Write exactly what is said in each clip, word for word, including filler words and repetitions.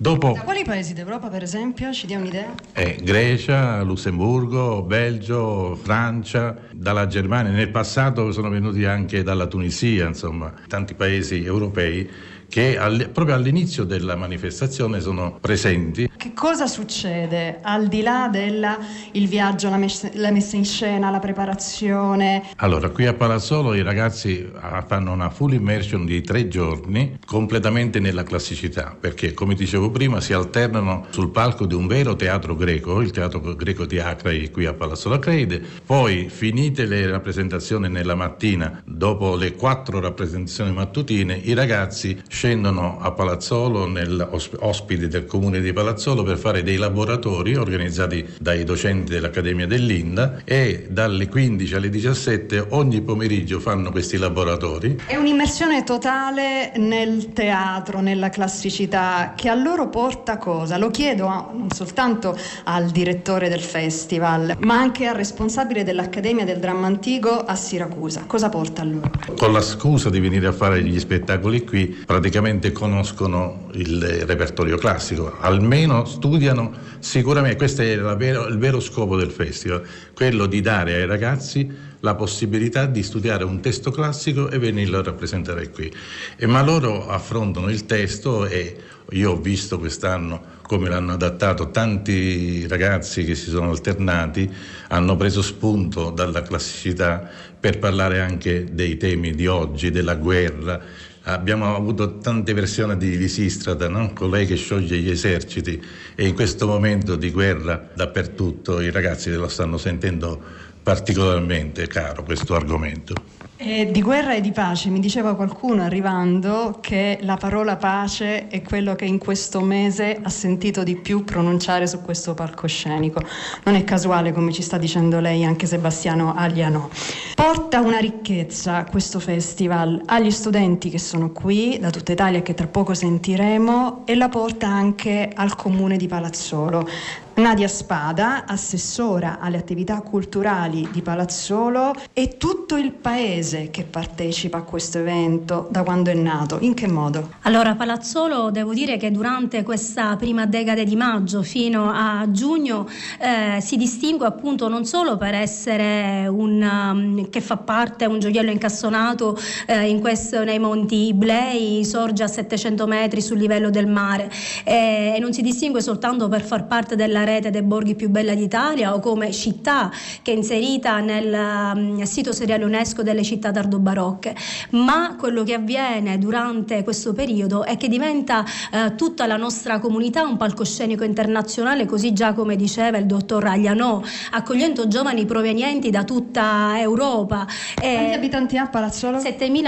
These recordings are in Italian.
Dopo, da quali paesi d'Europa, per esempio? Ci dia un'idea? Eh, Grecia, Lussemburgo, Belgio, Francia, dalla Germania. Nel passato sono venuti anche dalla Tunisia, insomma, tanti paesi europei che all, proprio all'inizio della manifestazione sono presenti. Che cosa succede al di là del il viaggio, la, mes- la messa in scena, la preparazione? Allora, qui a Palazzolo i ragazzi fanno una full immersion di tre giorni completamente nella classicità, perché come dicevo prima si alternano sul palco di un vero teatro greco, il teatro greco di Acrai qui a Palazzolo Acreide. Poi, finite le rappresentazioni nella mattina, dopo le quattro rappresentazioni mattutine, i ragazzi scendono a Palazzolo, nel ospiti del comune di Palazzolo, per fare dei laboratori organizzati dai docenti dell'Accademia dell'Inda, e dalle quindici alle diciassette ogni pomeriggio fanno questi laboratori. È un'immersione totale nel teatro, nella classicità, che a loro porta cosa? Lo chiedo a, non soltanto al direttore del festival, ma anche al responsabile dell'Accademia del Dramma Antico a Siracusa. Cosa porta a loro? Con la scusa di venire a fare gli spettacoli qui, praticamente conoscono il repertorio classico, almeno studiano sicuramente. Questo è la vero, il vero scopo del festival, quello di dare ai ragazzi la possibilità di studiare un testo classico e venirlo a rappresentare qui. E ma loro affrontano il testo, e io ho visto quest'anno come l'hanno adattato tanti ragazzi che si sono alternati, hanno preso spunto dalla classicità per parlare anche dei temi di oggi, della guerra. Abbiamo avuto tante versioni di Lisistrata, no? Colei che scioglie gli eserciti, e in questo momento di guerra dappertutto i ragazzi lo stanno sentendo particolarmente caro questo argomento. E di guerra e di pace mi diceva qualcuno arrivando che la parola pace è quello che in questo mese ha sentito di più pronunciare su questo palcoscenico. Non è casuale, come ci sta dicendo lei, anche Sebastiano Agliano. Porta una ricchezza questo festival agli studenti che sono qui da tutta Italia, che tra poco sentiremo, e la porta anche al comune di Palazzolo. Nadia Spada, assessora alle attività culturali di Palazzolo, e tutto il paese che partecipa a questo evento da quando è nato. In che modo? Allora, Palazzolo, devo dire che durante questa prima decade di maggio fino a giugno eh, si distingue appunto non solo per essere un um, che fa parte, un gioiello incassonato eh, in questo, nei Monti Iblei, sorge a settecento metri sul livello del mare, eh, e non si distingue soltanto per far parte della rete dei borghi più bella d'Italia o come città che è inserita nel um, sito seriale UNESCO delle città tardobarocche, ma quello che avviene durante questo periodo è che diventa uh, tutta la nostra comunità un palcoscenico internazionale, così già come diceva il dottor Agliano, accogliendo giovani provenienti da tutta Europa. Quanti abitanti ha Palazzolo?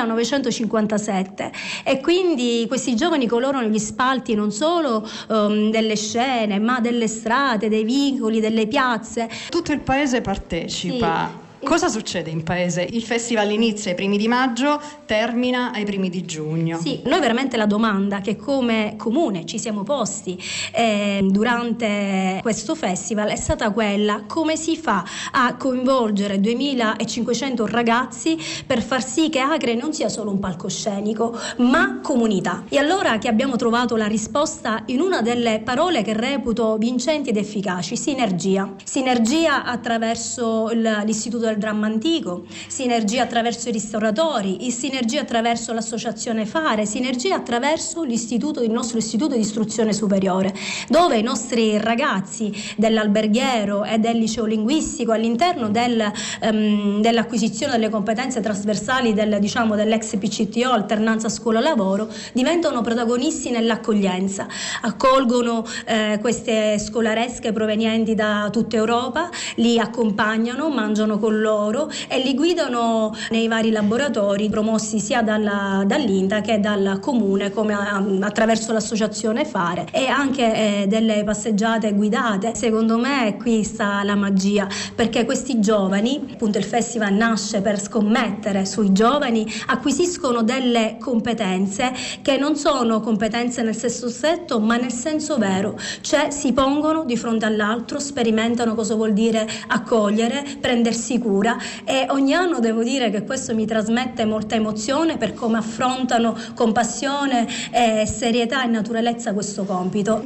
settemilanovecentoscinquantasette, e quindi questi giovani colorano gli spalti non solo um, delle scene, ma delle strade, dei vicoli, delle piazze. Tutto il paese partecipa. Sì. Cosa succede in paese? Il festival inizia ai primi di maggio, termina ai primi di giugno. Sì, noi veramente la domanda che come comune ci siamo posti eh, durante questo festival è stata quella: come si fa a coinvolgere duemilacinquecento ragazzi per far sì che Acre non sia solo un palcoscenico ma comunità? E allora che abbiamo trovato la risposta in una delle parole che reputo vincenti ed efficaci: sinergia. Sinergia attraverso l'Istituto del Dramma Antico, sinergia attraverso i ristoratori, sinergia attraverso l'associazione Fare, sinergia attraverso l'istituto, il nostro istituto di istruzione superiore, dove i nostri ragazzi dell'alberghiero e del liceo linguistico, all'interno del, um, dell'acquisizione delle competenze trasversali del, diciamo, dell'ex P C T O, alternanza scuola-lavoro, diventano protagonisti nell'accoglienza, accolgono eh, queste scolaresche provenienti da tutta Europa, li accompagnano, mangiano con loro e li guidano nei vari laboratori promossi sia dalla, dall'Inda che dal comune, come a, attraverso l'associazione Fare, e anche eh, delle passeggiate guidate. Secondo me qui sta la magia, perché questi giovani, appunto il festival nasce per scommettere sui giovani, acquisiscono delle competenze che non sono competenze nel senso stretto ma nel senso vero, cioè si pongono di fronte all'altro, sperimentano cosa vuol dire accogliere, prendersi cura, e ogni anno devo dire che questo mi trasmette molta emozione per come affrontano con passione, eh, serietà e naturalezza questo compito.